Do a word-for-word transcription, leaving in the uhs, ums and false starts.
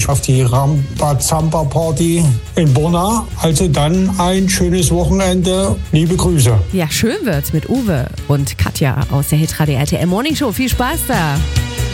auf die Rambazamba-Party in Borna. Also dann ein schönes Wochenende. Liebe Grüße. Ja, schön wird's mit Uwe und Katja aus der Hitradio R T L Morning Show. Viel Spaß da.